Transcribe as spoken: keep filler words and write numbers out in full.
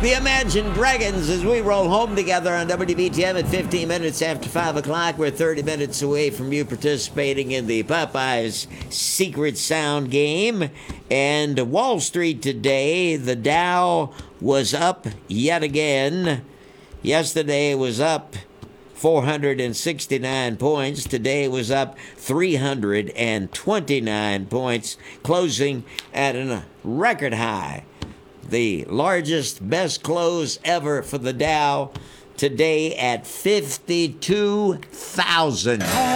The Imagine Dragons as we roll home together on W B T M at fifteen minutes after five o'clock. We're thirty minutes away from you participating in the Popeyes Secret Sound game. And Wall Street today, the Dow was up yet again. Yesterday it was up four hundred sixty-nine points. Today it was up three hundred twenty-nine points, closing at a record high. The largest, best close ever for the Dow today at fifty-two thousand.